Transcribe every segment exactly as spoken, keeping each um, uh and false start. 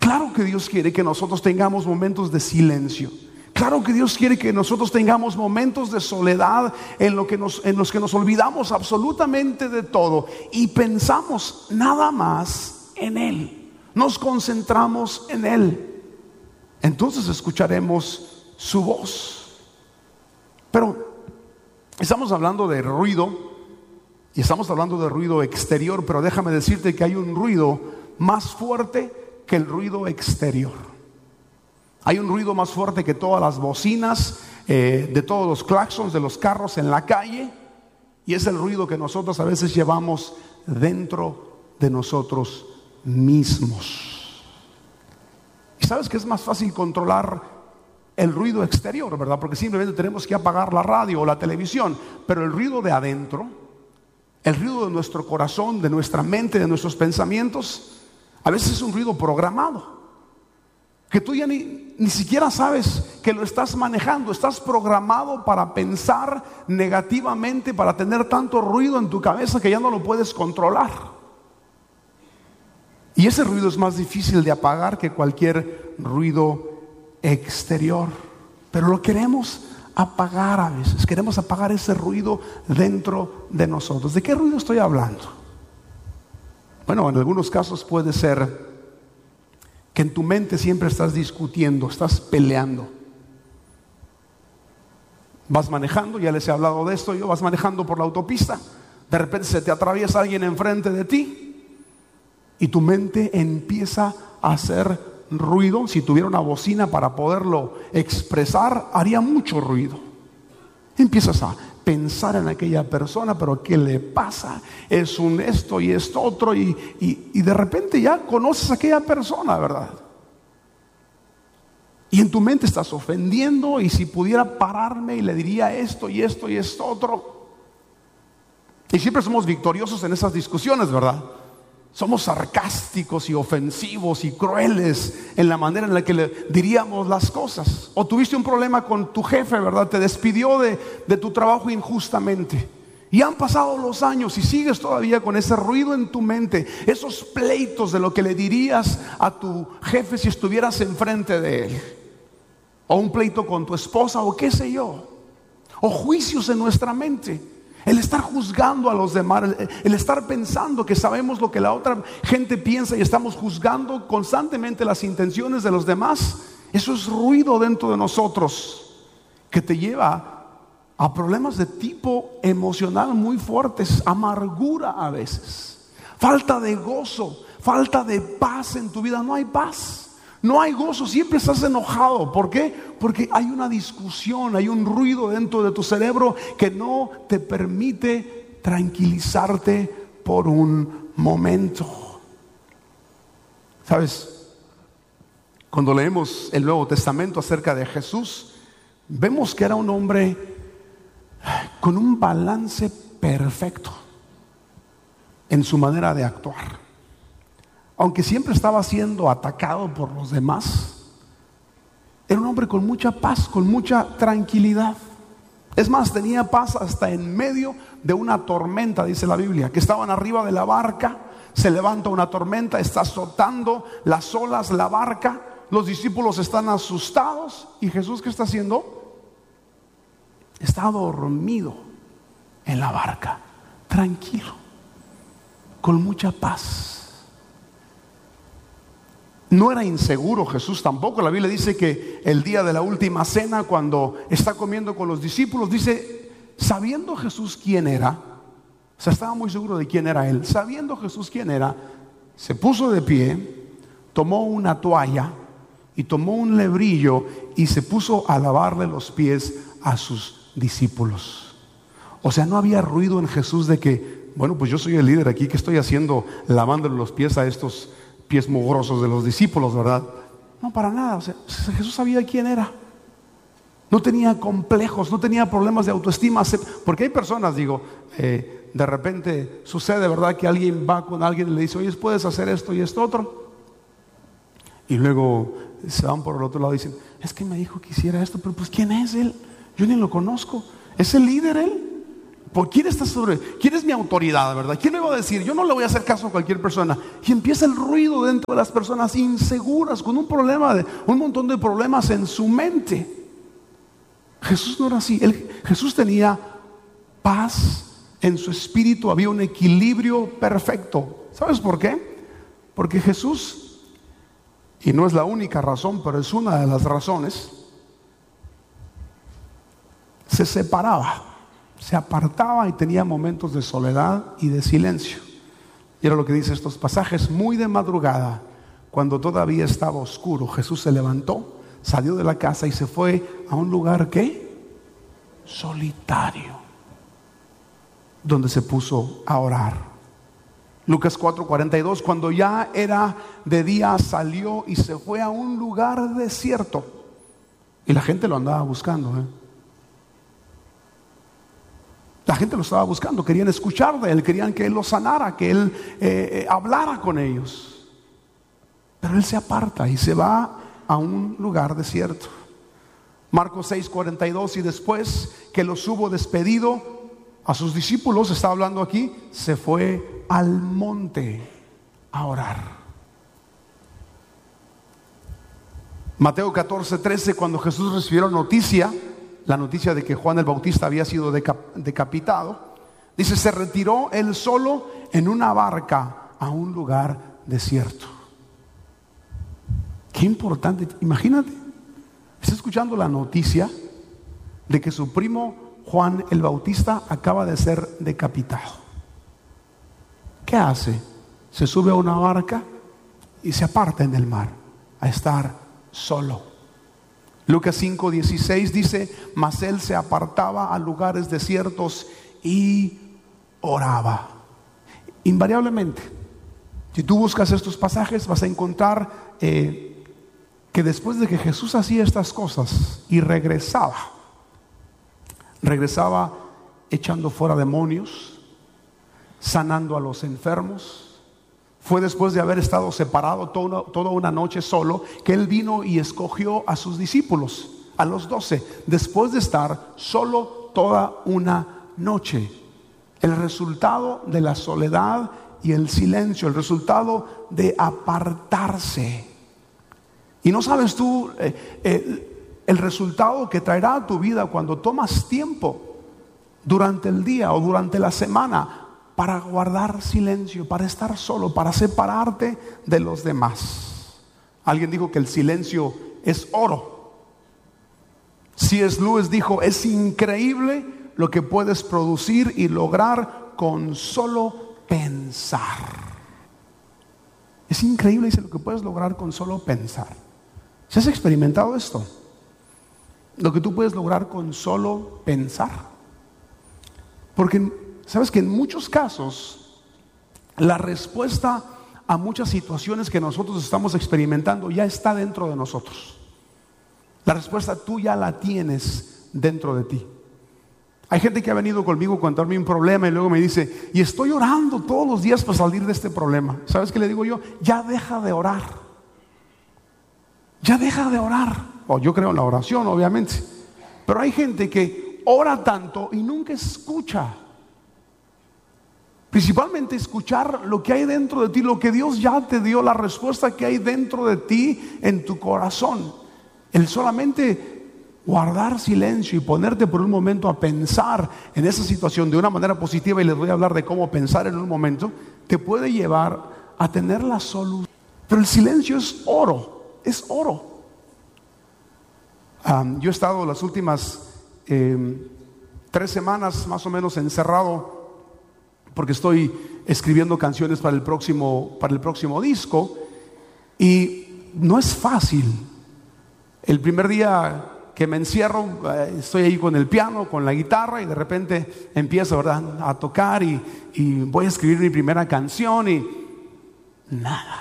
Claro que Dios quiere que nosotros tengamos momentos de silencio. Claro que Dios quiere que nosotros tengamos momentos de soledad en, lo que nos, en los que nos olvidamos absolutamente de todo y pensamos nada más en Él. Nos concentramos en Él. Entonces escucharemos su voz. Pero estamos hablando de ruido y estamos hablando de ruido exterior, pero déjame decirte que hay un ruido más fuerte que el ruido exterior. Hay un ruido más fuerte que todas las bocinas, eh, de todos los claxons de los carros en la calle, y es el ruido que nosotros a veces llevamos dentro de nosotros mismos. Y sabes que es más fácil controlar el ruido exterior, ¿verdad? Porque simplemente tenemos que apagar la radio o la televisión, pero el ruido de adentro, el ruido de nuestro corazón, de nuestra mente, de nuestros pensamientos, a veces es un ruido programado, que tú ya ni, ni siquiera sabes que lo estás manejando. Estás programado para pensar negativamente, para tener tanto ruido en tu cabeza que ya no lo puedes controlar. Y ese ruido es más difícil de apagar que cualquier ruido exterior. Pero lo queremos apagar a veces. Queremos apagar ese ruido dentro de nosotros. ¿De qué ruido estoy hablando? Bueno, en algunos casos puede ser que en tu mente siempre estás discutiendo, estás peleando. Vas manejando, ya les he hablado de esto, yo vas manejando por la autopista, de repente se te atraviesa alguien enfrente de ti y tu mente empieza a hacer ruido. Si tuviera una bocina para poderlo expresar, haría mucho ruido. Empiezas a pensar en aquella persona, pero ¿qué le pasa? Es un esto y esto otro, y, y, y de repente ya conoces a aquella persona, ¿verdad? Y en tu mente estás ofendiendo, y si pudiera pararme y le diría esto y esto y esto otro. Y siempre somos victoriosos en esas discusiones, ¿verdad? Somos sarcásticos y ofensivos y crueles en la manera en la que le diríamos las cosas. O tuviste un problema con tu jefe, ¿verdad? Te despidió de, de tu trabajo injustamente. Y han pasado los años y sigues todavía con ese ruido en tu mente. Esos pleitos de lo que le dirías a tu jefe si estuvieras enfrente de él. O un pleito con tu esposa, o qué sé yo. O juicios en nuestra mente. El estar juzgando a los demás, el, el estar pensando que sabemos lo que la otra gente piensa y estamos juzgando constantemente las intenciones de los demás. Eso es ruido dentro de nosotros que te lleva a problemas de tipo emocional muy fuertes, amargura a veces, falta de gozo, falta de paz en tu vida. No hay paz. No hay gozo, siempre estás enojado. ¿Por qué? Porque hay una discusión, hay un ruido dentro de tu cerebro que no te permite tranquilizarte por un momento. ¿Sabes? Cuando leemos el Nuevo Testamento acerca de Jesús, vemos que era un hombre con un balance perfecto en su manera de actuar. Aunque siempre estaba siendo atacado por los demás, era un hombre con mucha paz, con mucha tranquilidad. Es más, tenía paz hasta en medio de una tormenta, dice la Biblia, que estaban arriba de la barca, se levanta una tormenta, está azotando las olas la barca, los discípulos están asustados, y Jesús, ¿qué está haciendo? Está dormido en la barca, tranquilo, con mucha paz. No era inseguro Jesús tampoco. La Biblia dice que el día de la última cena, cuando está comiendo con los discípulos, dice, sabiendo Jesús quién era, o sea, estaba muy seguro de quién era él. Sabiendo Jesús quién era, se puso de pie, tomó una toalla y tomó un lebrillo y se puso a lavarle los pies a sus discípulos. O sea, no había ruido en Jesús de que, bueno, pues yo soy el líder aquí, ¿qué estoy haciendo lavándole los pies a estos pies mugrosos de los discípulos, verdad? No, para nada. O sea, Jesús sabía quién era. No tenía complejos, no tenía problemas de autoestima. Porque hay personas, digo, eh, de repente sucede, ¿verdad?, que alguien va con alguien y le dice, oye, ¿puedes hacer esto y esto otro? Y luego se van por el otro lado y dicen, es que me dijo que hiciera esto, pero pues ¿quién es él? Yo ni lo conozco. ¿Es el líder él? ¿Por quién está sobre? ¿Quién es mi autoridad, verdad? ¿Quién me va a decir? Yo no le voy a hacer caso a cualquier persona. Y empieza el ruido dentro de las personas inseguras, con un problema, de, un montón de problemas en su mente. Jesús no era así. Él, Jesús tenía paz en su espíritu, había un equilibrio perfecto. ¿Sabes por qué? Porque Jesús, y no es la única razón, pero es una de las razones, se separaba, se apartaba y tenía momentos de soledad y de silencio. Y era lo que dice estos pasajes: muy de madrugada, cuando todavía estaba oscuro, Jesús se levantó, salió de la casa y se fue a un lugar, ¿qué? Solitario, donde se puso a orar. Lucas cuatro cuarenta y dos, cuando ya era de día, salió y se fue a un lugar desierto. Y la gente lo andaba buscando, ¿eh? La gente lo estaba buscando, querían escuchar de él, querían que él los sanara, que él eh, eh, hablara con ellos. Pero él se aparta y se va a un lugar desierto. Marcos seis cuarenta y dos, y después que los hubo despedido a sus discípulos, está hablando aquí, se fue al monte a orar. Mateo catorce trece, cuando Jesús recibió noticia, la noticia de que Juan el Bautista había sido decapitado, dice, se retiró él solo en una barca a un lugar desierto. Qué importante, imagínate, está escuchando la noticia de que su primo Juan el Bautista acaba de ser decapitado. ¿Qué hace? Se sube a una barca y se aparta en el mar a estar solo. Lucas cinco dieciséis dice, mas él se apartaba a lugares desiertos y oraba. Invariablemente, si tú buscas estos pasajes, vas a encontrar eh, que después de que Jesús hacía estas cosas y regresaba, regresaba echando fuera demonios, sanando a los enfermos. Fue después de haber estado separado toda una, toda una noche solo, que él vino y escogió a sus discípulos, a los doce, después de estar solo toda una noche. El resultado de la soledad y el silencio, el resultado de apartarse. Y no sabes tú eh, eh, el resultado que traerá a tu vida cuando tomas tiempo durante el día o durante la semana para guardar silencio, para estar solo, para separarte de los demás. Alguien dijo que el silencio es oro. C S Lewis dijo, es increíble lo que puedes producir y lograr con solo pensar. Es increíble, dice, lo que puedes lograr con solo pensar. ¿Se has experimentado esto? Lo que tú puedes lograr con solo pensar. Porque sabes que en muchos casos la respuesta a muchas situaciones que nosotros estamos experimentando ya está dentro de nosotros. La respuesta tú ya la tienes dentro de ti. Hay gente que ha venido conmigo a contarme un problema y luego me dice, y estoy orando todos los días para salir de este problema. ¿Sabes qué le digo yo? Ya deja de orar. Ya deja de orar. Oh, yo creo en la oración, obviamente. Pero hay gente que ora tanto y nunca escucha. Principalmente escuchar lo que hay dentro de ti, lo que Dios ya te dio, la respuesta que hay dentro de ti, en tu corazón. El solamente guardar silencio y ponerte por un momento a pensar en esa situación de una manera positiva, y les voy a hablar de cómo pensar en un momento, te puede llevar a tener la solución. Pero el silencio es oro, es oro. Um, yo he estado las últimas eh, tres semanas más o menos encerrado, porque estoy escribiendo canciones para el próximo, para el próximo disco, y no es fácil. El primer día que me encierro, eh, estoy ahí con el piano, con la guitarra, y de repente empiezo, ¿verdad?, a tocar y, y voy a escribir mi primera canción y nada.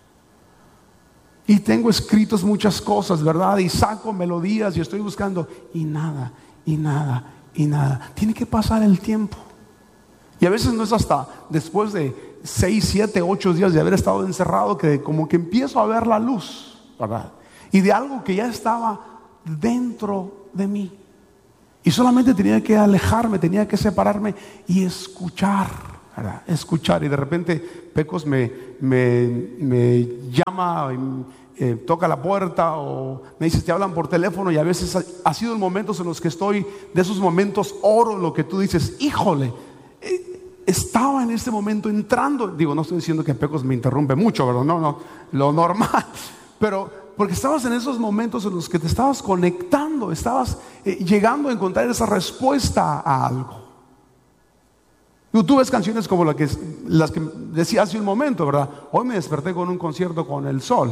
Y tengo escritos muchas cosas, ¿verdad? Y saco melodías y estoy buscando y nada, y nada, y nada. Tiene que pasar el tiempo. Y a veces no es hasta después de seis, siete, ocho días de haber estado encerrado que como que empiezo a ver la luz, ¿verdad? Y de algo que ya estaba dentro de mí. Y solamente tenía que alejarme, tenía que separarme y escuchar, ¿verdad? Escuchar. Y de repente Pecos me, me, me llama, eh, toca la puerta o me dice, te hablan por teléfono, y a veces ha, ha sido en momentos en los que estoy, de esos momentos oro lo que tú dices, híjole, eh, estaba en este momento entrando. Digo, no estoy diciendo que Pecos me interrumpe mucho, ¿verdad? No, no, lo normal. Pero porque estabas en esos momentos en los que te estabas conectando, estabas eh, llegando a encontrar esa respuesta a algo. Tú, tú ves canciones como la que, las que decía hace un momento, ¿verdad? Hoy me desperté con un concierto con el sol.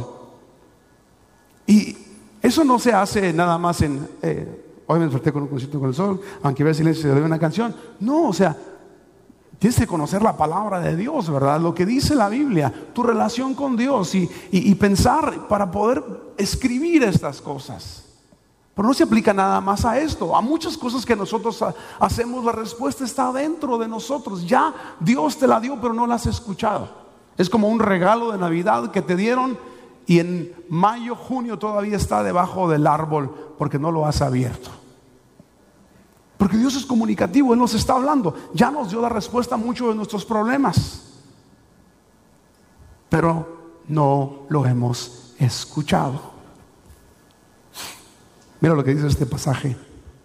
Y eso no se hace nada más en, eh, hoy me desperté con un concierto con el sol, aunque vea silencio se debe una canción. No, o sea, tienes que conocer la palabra de Dios, ¿verdad? Lo que dice la Biblia, tu relación con Dios y, y, y pensar para poder escribir estas cosas. Pero no se aplica nada más a esto. A muchas cosas que nosotros ha, hacemos, la respuesta está dentro de nosotros. Ya Dios te la dio, pero no la has escuchado. Es como un regalo de Navidad que te dieron y en mayo, junio todavía está debajo del árbol porque no lo has abierto. Porque Dios es comunicativo, Él nos está hablando. Ya nos dio la respuesta a muchos de nuestros problemas, pero no lo hemos escuchado. Mira lo que dice este pasaje.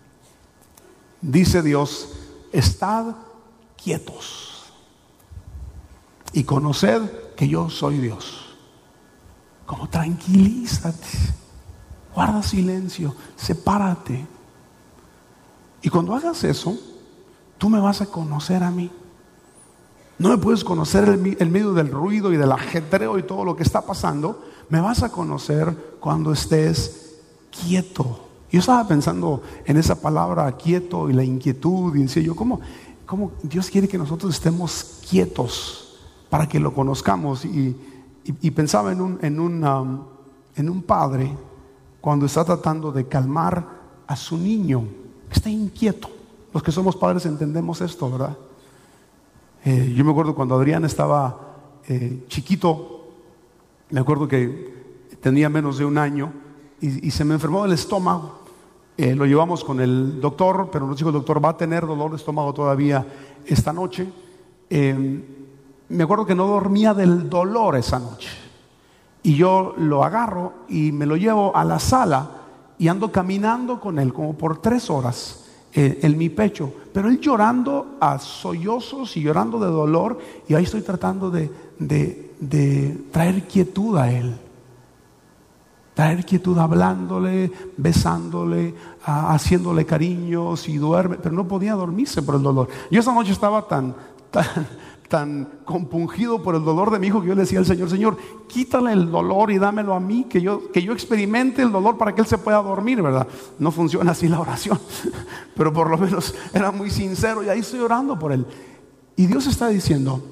Dice Dios, estad quietos y conoced que yo soy Dios. Como tranquilízate, guarda silencio, sepárate. Y cuando hagas eso, tú me vas a conocer a mí. No me puedes conocer en el medio del ruido y del ajetreo y todo lo que está pasando. Me vas a conocer cuando estés quieto. Yo estaba pensando en esa palabra quieto y la inquietud, y decía yo, ¿cómo, cómo Dios quiere que nosotros estemos quietos para que lo conozcamos? Y, y, y pensaba en un, en, un, um, en un padre cuando está tratando de calmar a su niño. Está inquieto. Los que somos padres entendemos esto, ¿verdad? Eh, yo me acuerdo cuando Adrián estaba eh, chiquito, me acuerdo que tenía menos de un año y, y se me enfermó el estómago. Eh, lo llevamos con el doctor, pero nos dijo el doctor, va a tener dolor de estómago todavía esta noche. Eh, me acuerdo que no dormía del dolor esa noche. Y yo lo agarro y me lo llevo a la sala y ando caminando con él como por tres horas eh, en mi pecho, pero él llorando a sollozos y llorando de dolor, y ahí estoy tratando de, de, de traer quietud a él, traer quietud hablándole, besándole, a, haciéndole cariños y duerme, pero no podía dormirse por el dolor. Yo esa noche estaba tan, tan tan compungido por el dolor de mi hijo que yo le decía al Señor, Señor, quítale el dolor y dámelo a mí, que yo, que yo experimente el dolor para que él se pueda dormir, ¿verdad? No funciona así la oración, pero por lo menos era muy sincero y ahí estoy orando por él. Y Dios está diciendo,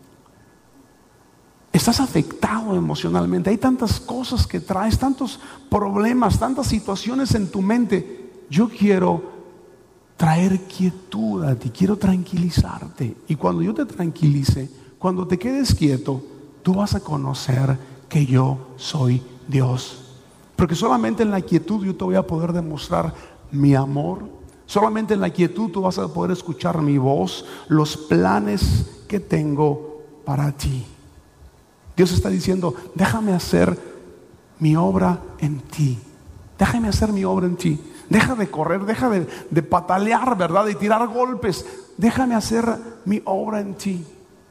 estás afectado emocionalmente, hay tantas cosas que traes, tantos problemas, tantas situaciones en tu mente. Yo quiero traer quietud a ti, quiero tranquilizarte. Y cuando yo te tranquilice, cuando te quedes quieto, tú vas a conocer que yo soy Dios. Porque solamente en la quietud yo te voy a poder demostrar mi amor. Solamente en la quietud tú vas a poder escuchar mi voz, los planes que tengo para ti. Dios está diciendo, déjame hacer mi obra en ti. Déjame hacer mi obra en ti. Deja de correr, deja de, de patalear, ¿verdad? De tirar golpes. Déjame hacer mi obra en ti.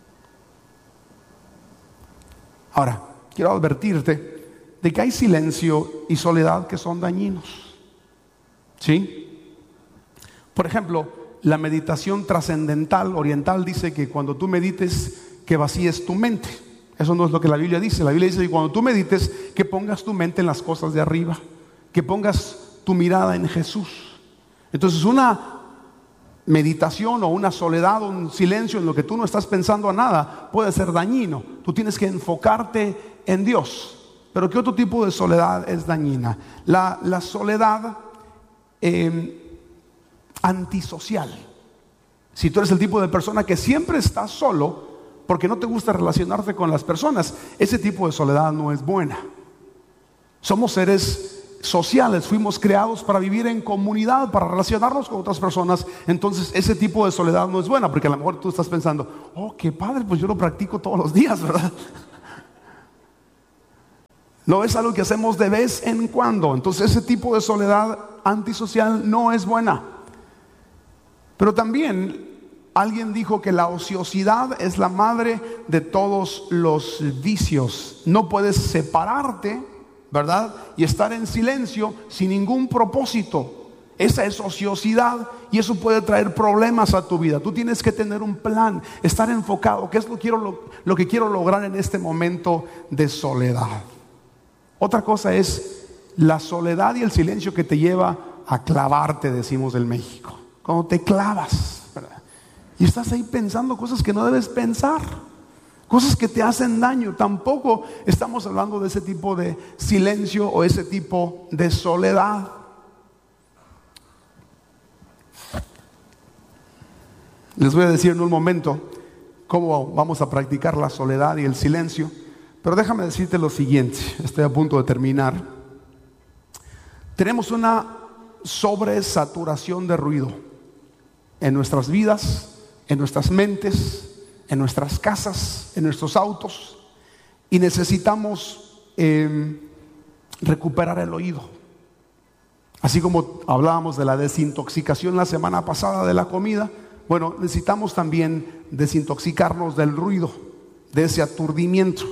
Ahora, quiero advertirte de que hay silencio y soledad que son dañinos. ¿Sí? Por ejemplo, la meditación trascendental oriental dice que cuando tú medites, que vacíes tu mente. Eso no es lo que la Biblia dice. La Biblia dice que cuando tú medites, que pongas tu mente en las cosas de arriba, que pongas tu mirada en Jesús. Entonces una meditación o una soledad o un silencio en lo que tú no estás pensando a nada puede ser dañino. Tú tienes que enfocarte en Dios. Pero ¿qué otro tipo de soledad es dañina? La, la soledad eh, antisocial. Si tú eres el tipo de persona que siempre está solo porque no te gusta relacionarte con las personas, ese tipo de soledad no es buena. Somos seres sociales, fuimos creados para vivir en comunidad, para relacionarnos con otras personas. Entonces ese tipo de soledad no es buena, porque a lo mejor tú estás pensando, oh, qué padre, pues yo lo practico todos los días, ¿verdad? No es algo que hacemos de vez en cuando. Entonces ese tipo de soledad antisocial no es buena. Pero también alguien dijo que la ociosidad es la madre de todos los vicios. No puedes separarte, ¿verdad? Y estar en silencio sin ningún propósito. Esa es ociosidad y eso puede traer problemas a tu vida. Tú tienes que tener un plan, estar enfocado. ¿Qué es lo, quiero, lo, lo que quiero lograr en este momento de soledad? Otra cosa es la soledad y el silencio que te lleva a clavarte, decimos en México. Cuando te clavas, ¿verdad? Y estás ahí pensando cosas que no debes pensar, cosas que te hacen daño. Tampoco estamos hablando de ese tipo de silencio o ese tipo de soledad. Les voy a decir en un momento cómo vamos a practicar la soledad y el silencio. Pero déjame decirte lo siguiente, estoy a punto de terminar. Tenemos una sobresaturación de ruido en nuestras vidas, en nuestras mentes, en nuestras casas, en nuestros autos, y necesitamos eh, recuperar el oído. Así como hablábamos de la desintoxicación la semana pasada de la comida, bueno, necesitamos también desintoxicarnos del ruido, de ese aturdimiento.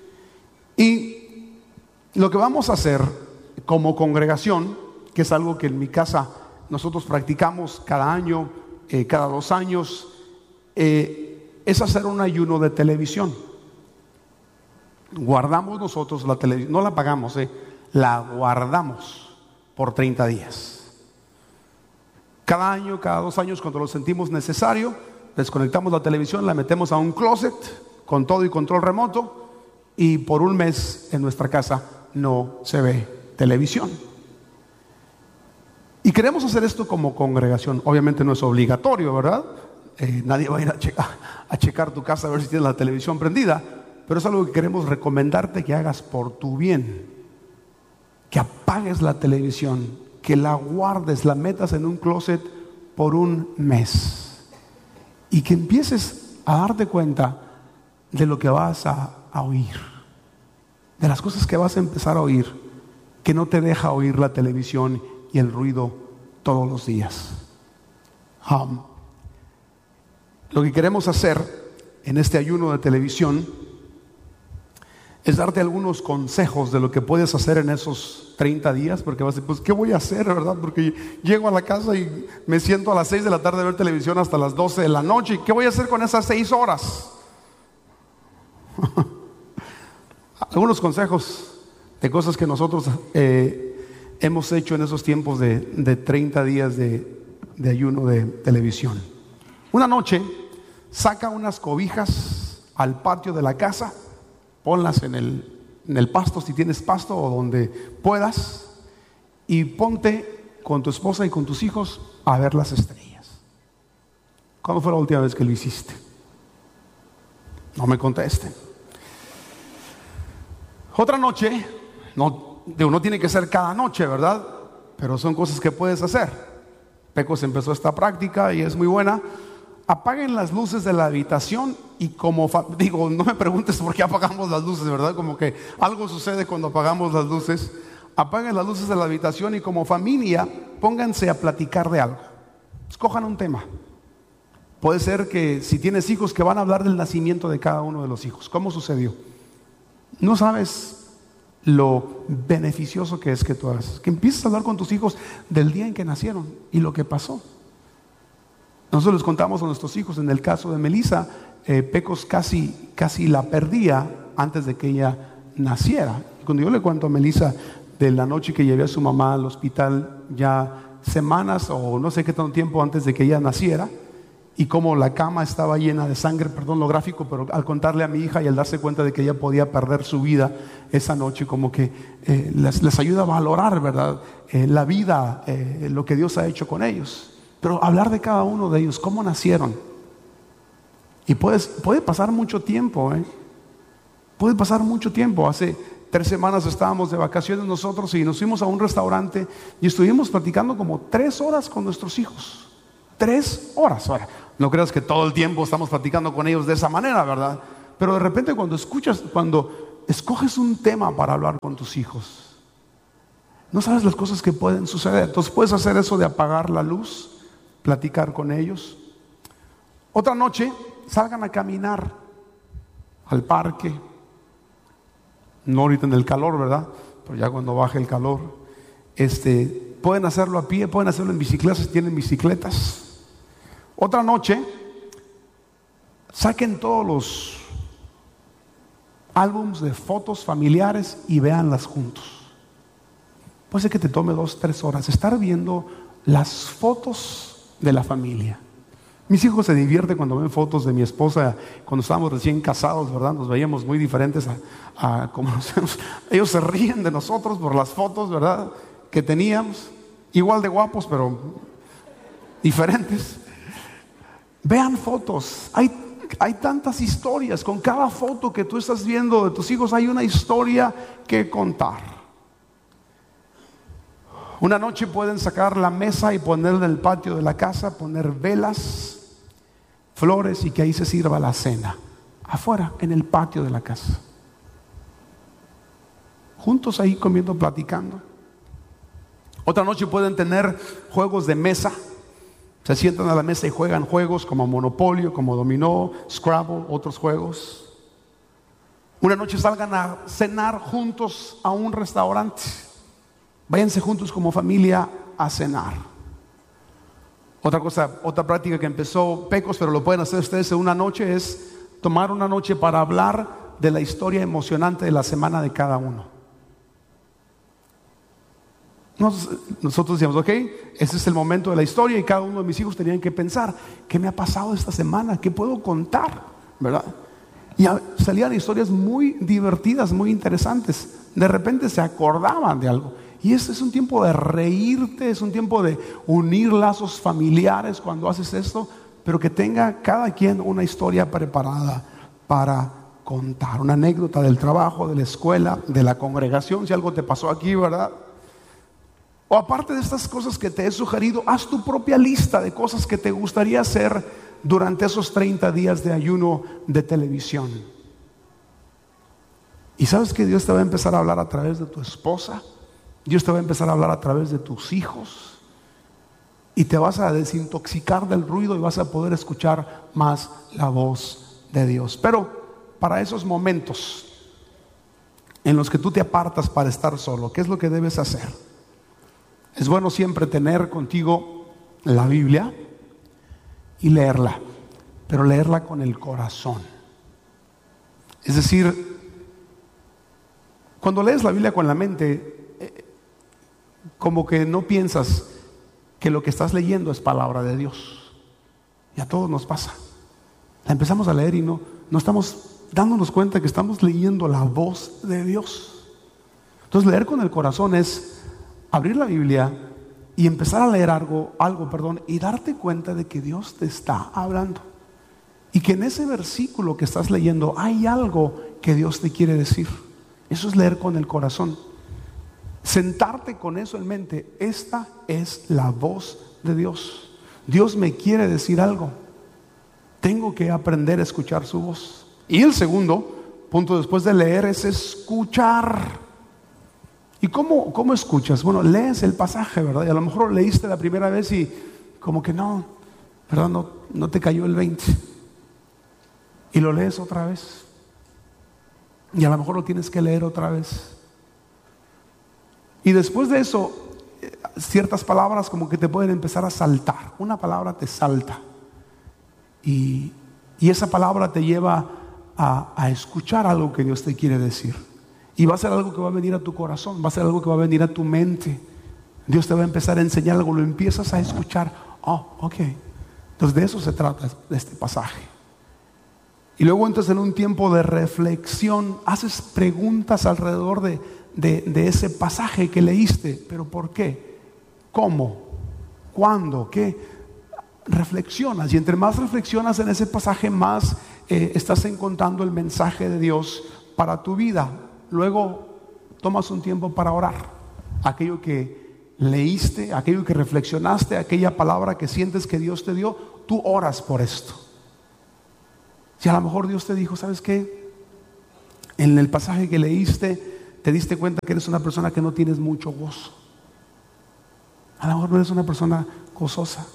Y lo que vamos a hacer como congregación, que es algo que en mi casa nosotros practicamos cada año, eh, cada dos años, eh, es hacer un ayuno de televisión. Guardamos nosotros la televisión, no la pagamos, eh, la guardamos por treinta días. Cada año, cada dos años, cuando lo sentimos necesario, desconectamos la televisión, la metemos a un closet con todo y control remoto. Y por un mes en nuestra casa no se ve televisión. Y queremos hacer esto como congregación. Obviamente no es obligatorio, ¿verdad? Eh, nadie va a ir a checar, a checar tu casa a ver si tienes la televisión prendida. Pero es algo que queremos recomendarte que hagas por tu bien. Que apagues la televisión, que la guardes, la metas en un closet por un mes. Y que empieces a darte cuenta de lo que vas a a oír, de las cosas que vas a empezar a oír, que no te deja oír la televisión y el ruido todos los días. Um, lo que queremos hacer en este ayuno de televisión es darte algunos consejos de lo que puedes hacer en esos treinta días, porque vas a decir, pues ¿qué voy a hacer, verdad? Porque llego a la casa y me siento a las seis de la tarde a ver televisión hasta las doce de la noche, ¿y qué voy a hacer con esas seis horas? Algunos consejos de cosas que nosotros eh, hemos hecho en esos tiempos de, de treinta días de, de ayuno de televisión. Una noche, saca unas cobijas al patio de la casa, ponlas en el, en el pasto, si tienes pasto o donde puedas, y ponte con tu esposa y con tus hijos a ver las estrellas. ¿Cuándo fue la última vez que lo hiciste? No me contesten. Otra noche, no, no tiene que ser cada noche, ¿verdad? Pero son cosas que puedes hacer. Pecos empezó esta práctica y es muy buena. Apaguen las luces de la habitación y como, fa- digo, no me preguntes por qué apagamos las luces, ¿verdad? Como que algo sucede cuando apagamos las luces. Apaguen las luces de la habitación y como familia pónganse a platicar de algo. Escojan un tema. Puede ser que si tienes hijos, que van a hablar del nacimiento de cada uno de los hijos. ¿Cómo sucedió? No sabes lo beneficioso que es que tú hagas. Que empieces a hablar con tus hijos del día en que nacieron y lo que pasó. Nosotros les contamos a nuestros hijos, en el caso de Melissa, eh, Pecos casi, casi la perdía antes de que ella naciera. Cuando yo le cuento a Melissa de la noche que llevé a su mamá al hospital, ya semanas o no sé qué tanto tiempo antes de que ella naciera, y cómo la cama estaba llena de sangre, perdón lo gráfico, pero al contarle a mi hija y al darse cuenta de que ella podía perder su vida esa noche, como que eh, les, les ayuda a valorar, ¿verdad? Eh, la vida, eh, lo que Dios ha hecho con ellos. Pero hablar de cada uno de ellos, cómo nacieron. Y puedes, puede pasar mucho tiempo, ¿eh? Puede pasar mucho tiempo. Hace tres semanas estábamos de vacaciones nosotros y nos fuimos a un restaurante y estuvimos platicando como tres horas con nuestros hijos. Tres horas. Ahora, no creas que todo el tiempo estamos platicando con ellos de esa manera, ¿verdad? Pero de repente cuando escuchas, cuando escoges un tema para hablar con tus hijos, no sabes las cosas que pueden suceder. Entonces puedes hacer eso de apagar la luz, platicar con ellos. Otra noche, salgan a caminar al parque. No ahorita en el calor, ¿verdad? Pero ya cuando baje el calor, este, pueden hacerlo a pie, pueden hacerlo en bicicletas si tienen bicicletas. Otra noche, saquen todos los álbums de fotos familiares y véanlas juntos. Puede ser que te tome dos, tres horas estar viendo las fotos de la familia. Mis hijos se divierten cuando ven fotos de mi esposa cuando estábamos recién casados, ¿verdad? Nos veíamos muy diferentes a, a como nos vemos. Ellos se ríen de nosotros por las fotos, ¿verdad?, que teníamos. Igual de guapos, pero diferentes. Vean fotos. Hay, hay tantas historias. Con cada foto que tú estás viendo de tus hijos hay una historia que contar. Una noche pueden sacar la mesa y ponerla en el patio de la casa, poner velas, flores y que ahí se sirva la cena. Afuera, en el patio de la casa. Juntos ahí comiendo, platicando. Otra noche pueden tener juegos de mesa. Se sientan a la mesa y juegan juegos como Monopolio, como Dominó, Scrabble, otros juegos. Una noche salgan a cenar juntos a un restaurante. Váyanse juntos como familia a cenar. Otra cosa, otra práctica que empezó Pecos, pero lo pueden hacer ustedes en una noche, es tomar una noche para hablar de la historia emocionante de la semana de cada uno. Nos, nosotros decíamos, ok, ese es el momento de la historia y cada uno de mis hijos tenían que pensar, ¿qué me ha pasado esta semana? ¿Qué puedo contar? ¿Verdad? Y salían historias muy divertidas, muy interesantes. De repente se acordaban de algo. Y este es un tiempo de reírte, es un tiempo de unir lazos familiares cuando haces esto, pero que tenga cada quien una historia preparada para contar, una anécdota del trabajo, de la escuela, de la congregación, si algo te pasó aquí, ¿verdad? O aparte de estas cosas que te he sugerido, haz tu propia lista de cosas que te gustaría hacer durante esos treinta días de ayuno de televisión. Y sabes que Dios te va a empezar a hablar a través de tu esposa. Dios te va a empezar a hablar a través de tus hijos y te vas a desintoxicar del ruido y vas a poder escuchar más la voz de Dios. Pero para esos momentos en los que tú te apartas para estar solo, ¿qué es lo que debes hacer? Es bueno siempre tener contigo la Biblia y leerla, pero leerla con el corazón. Es decir, cuando lees la Biblia con la mente, como que no piensas que lo que estás leyendo es palabra de Dios. Y a todos nos pasa. La empezamos a leer y no, no estamos dándonos cuenta que estamos leyendo la voz de Dios. Entonces leer con el corazón es abrir la Biblia y empezar a leer algo, algo, perdón, y darte cuenta de que Dios te está hablando. Y que en ese versículo que estás leyendo hay algo que Dios te quiere decir. Eso es leer con el corazón. Sentarte con eso en mente. Esta es la voz de Dios. Dios me quiere decir algo. Tengo que aprender a escuchar su voz. Y el segundo punto después de leer es escuchar. ¿Y cómo, cómo escuchas? Bueno, lees el pasaje, ¿verdad? Y a lo mejor lo leíste la primera vez y como que no, ¿verdad? No, no te cayó el veinte. Y lo lees otra vez. Y a lo mejor lo tienes que leer otra vez. Y después de eso, ciertas palabras como que te pueden empezar a saltar. Una palabra te salta. Y, y esa palabra te lleva a, a escuchar algo que Dios te quiere decir. Y va a ser algo que va a venir a tu corazón, va a ser algo que va a venir a tu mente. Dios te va a empezar a enseñar algo, lo empiezas a escuchar. Oh, ok. Entonces de eso se trata de este pasaje. Y luego entras en un tiempo de reflexión, haces preguntas alrededor de, de, de ese pasaje que leíste. ¿Pero por qué? ¿Cómo? ¿Cuándo? ¿Qué? Reflexionas, y entre más reflexionas en ese pasaje, más eh, estás encontrando el mensaje de Dios para tu vida. Luego tomas un tiempo para orar. Aquello que leíste, aquello que reflexionaste, aquella palabra que sientes que Dios te dio, tú oras por esto. Si a lo mejor Dios te dijo, ¿sabes qué? En el pasaje que leíste, te diste cuenta que eres una persona que no tienes mucho gozo. A lo mejor no eres una persona gozosa.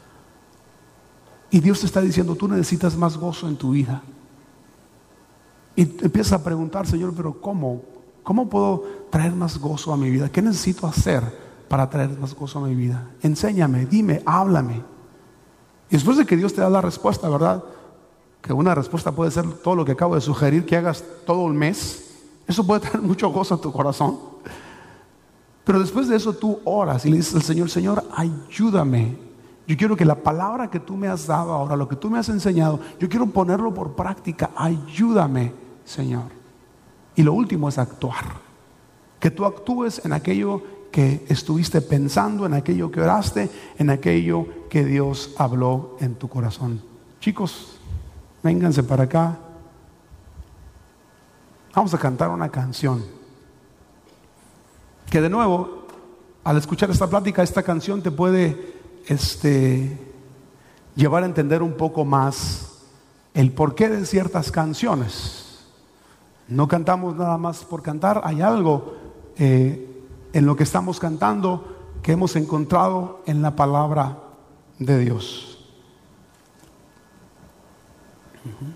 Y Dios te está diciendo, tú necesitas más gozo en tu vida. Y empiezas a preguntar, Señor, pero ¿cómo? ¿Cómo puedo traer más gozo a mi vida? ¿Qué necesito hacer para traer más gozo a mi vida? Enséñame, dime, háblame. Y después de que Dios te da la respuesta, ¿verdad? Que una respuesta puede ser todo lo que acabo de sugerir que hagas todo el mes. Eso puede traer mucho gozo a tu corazón. Pero después de eso tú oras y le dices al Señor, Señor, ayúdame. Yo quiero que la palabra que tú me has dado ahora, lo que tú me has enseñado, yo quiero ponerlo por práctica. Ayúdame, Señor. Y lo último es actuar. Que tú actúes en aquello que estuviste pensando, en aquello que oraste, en aquello que Dios habló en tu corazón. Chicos, vénganse para acá. Vamos a cantar una canción. Que de nuevo, al escuchar esta plática, esta canción te puede este, llevar a entender un poco más el porqué de ciertas canciones. No cantamos nada más por cantar. Hay algo eh, en lo que estamos cantando que hemos encontrado en la palabra de Dios. Uh-huh.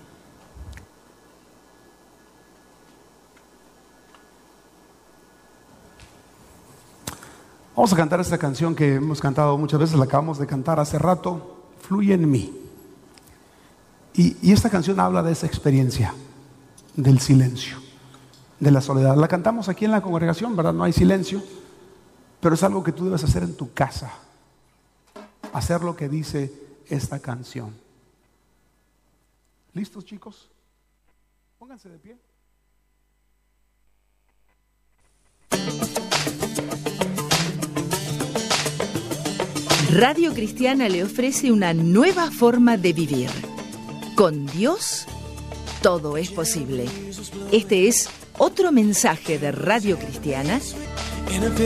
Vamos a cantar esta canción que hemos cantado muchas veces, la acabamos de cantar hace rato, Fluye en mí. Y, y esta canción habla de esa experiencia, del silencio, de la soledad. La cantamos aquí en la congregación, ¿verdad? No hay silencio, pero es algo que tú debes hacer en tu casa, hacer lo que dice esta canción. ¿Listos, chicos? Pónganse de pie. Radio Cristiana le ofrece una nueva forma de vivir. Con Dios, todo es posible. Este es otro mensaje de Radio Cristiana